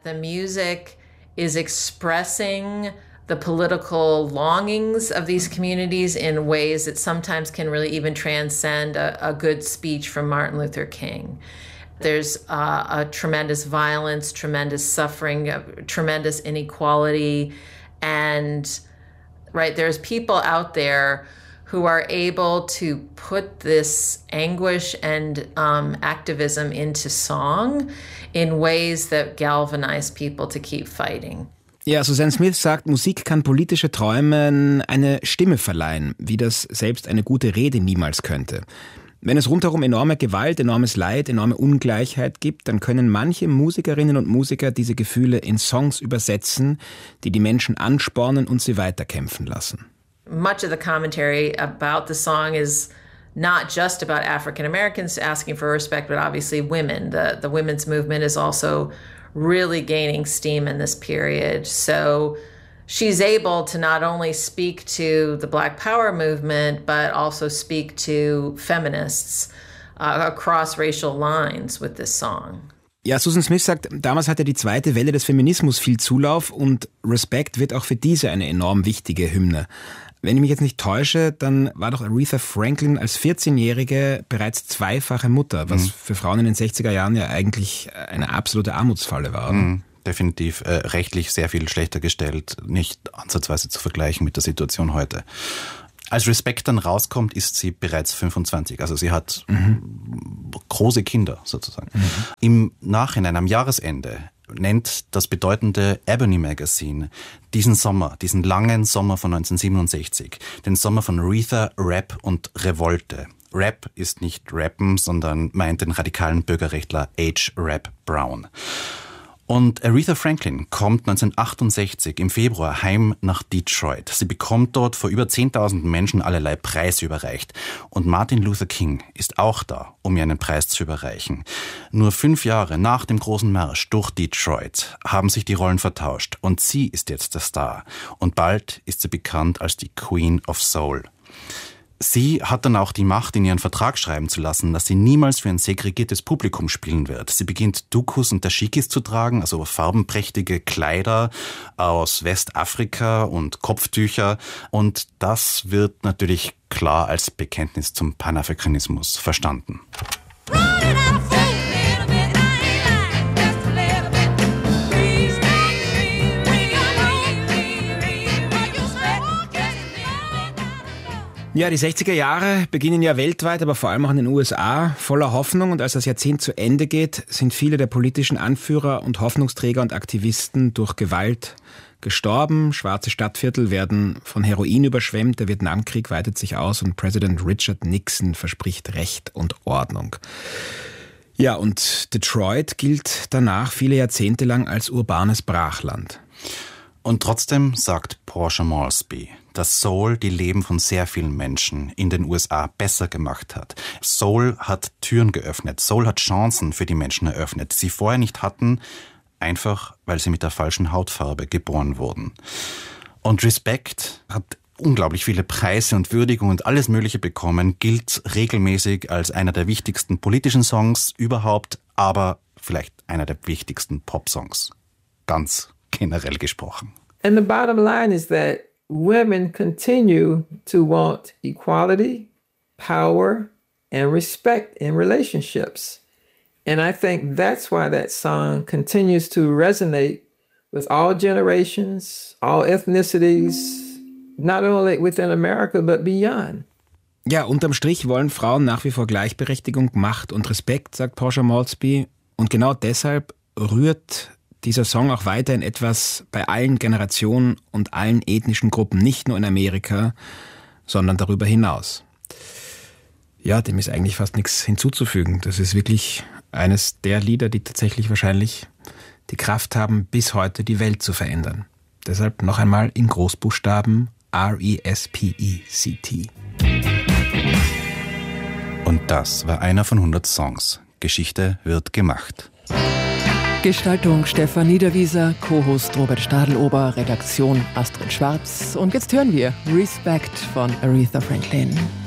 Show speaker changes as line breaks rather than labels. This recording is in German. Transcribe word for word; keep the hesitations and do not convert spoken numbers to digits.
The music is expressing the political longings of these communities in ways that sometimes can really even transcend a, a good speech from Martin Luther King. There's uh, a tremendous violence, tremendous suffering, uh, tremendous inequality, and right, there's people out there who are able to put this anguish and um, activism into song in ways that galvanize people to keep fighting.
Ja, Suzanne Smith sagt, Musik kann politische Träumen eine Stimme verleihen, wie das selbst eine gute Rede niemals könnte. Wenn es rundherum enorme Gewalt, enormes Leid, enorme Ungleichheit gibt, dann können manche Musikerinnen und Musiker diese Gefühle in Songs übersetzen, die die Menschen anspornen und sie weiterkämpfen lassen.
Much of the commentary about the song is not just about African Americans asking for respect, but obviously women. The, the women's movement is also really gaining steam in this period. So she's able to not only speak to the Black Power movement, but also speak to feminists uh, across racial lines with this song.
Ja, Susan Smith sagt, damals hatte die zweite Welle des Feminismus viel Zulauf und Respect wird auch für diese eine enorm wichtige Hymne. Wenn ich mich jetzt nicht täusche, dann war doch Aretha Franklin als vierzehnjährige bereits zweifache Mutter, was mhm. für Frauen in den sechziger Jahren ja eigentlich eine absolute Armutsfalle war.
Mhm. Definitiv äh, rechtlich sehr viel schlechter gestellt, nicht ansatzweise zu vergleichen mit der Situation heute. Als Respect dann rauskommt, ist sie bereits fünfundzwanzig. Also sie hat mhm. große Kinder sozusagen. Mhm. Im Nachhinein, am Jahresende, nennt das bedeutende Ebony Magazine diesen Sommer, diesen langen Sommer von neunzehnhundertsiebenundsechzig, den Sommer von Aretha, Rap und Revolte. Rap ist nicht Rappen, sondern meint den radikalen Bürgerrechtler H. Rap Brown. Und Aretha Franklin kommt neunzehnhundertachtundsechzig im Februar heim nach Detroit. Sie bekommt dort vor über zehntausend Menschen allerlei Preise überreicht. Und Martin Luther King ist auch da, um ihr einen Preis zu überreichen. Nur fünf Jahre nach dem großen Marsch durch Detroit haben sich die Rollen vertauscht. Und sie ist jetzt der Star. Und bald ist sie bekannt als die Queen of Soul. Sie hat dann auch die Macht, in ihren Vertrag schreiben zu lassen, dass sie niemals für ein segregiertes Publikum spielen wird. Sie beginnt Dukus und Dashikis zu tragen, also farbenprächtige Kleider aus Westafrika und Kopftücher. Und das wird natürlich klar als Bekenntnis zum Panafrikanismus verstanden.
Ja, die sechziger Jahre beginnen ja weltweit, aber vor allem auch in den U S A voller Hoffnung. Und als das Jahrzehnt zu Ende geht, sind viele der politischen Anführer und Hoffnungsträger und Aktivisten durch Gewalt gestorben. Schwarze Stadtviertel werden von Heroin überschwemmt. Der Vietnamkrieg weitet sich aus und Präsident Richard Nixon verspricht Recht und Ordnung. Ja, und Detroit gilt danach viele Jahrzehnte lang als urbanes Brachland.
Und trotzdem sagt Portia Maultsby, dass Soul die Leben von sehr vielen Menschen in den U S A besser gemacht hat. Soul hat Türen geöffnet. Soul hat Chancen für die Menschen eröffnet, die sie vorher nicht hatten, einfach weil sie mit der falschen Hautfarbe geboren wurden. Und Respect hat unglaublich viele Preise und Würdigungen und alles Mögliche bekommen, gilt regelmäßig als einer der wichtigsten politischen Songs überhaupt, aber vielleicht einer der wichtigsten Popsongs. Ganz generell gesprochen.
And the bottom line is that women continue to want equality, power, and respect in relationships. And I think that's why that song continues to resonate with all generations, all ethnicities, not only within America, but beyond.
Ja, unterm Strich wollen Frauen nach wie vor Gleichberechtigung, Macht und Respekt, sagt Portia Maultsby. Und genau deshalb rührt dieser Song auch weiterhin etwas bei allen Generationen und allen ethnischen Gruppen, nicht nur in Amerika, sondern darüber hinaus. Ja, dem ist eigentlich fast nichts hinzuzufügen. Das ist wirklich eines der Lieder, die tatsächlich wahrscheinlich die Kraft haben, bis heute die Welt zu verändern. Deshalb noch einmal in Großbuchstaben R E S P E C T.
Und das war einer von hundert Songs. Geschichte wird gemacht.
Gestaltung Stefan Niederwieser, Co-Host Robert Stadelober, Redaktion Astrid Schwarz. Und jetzt hören wir Respect von Aretha Franklin.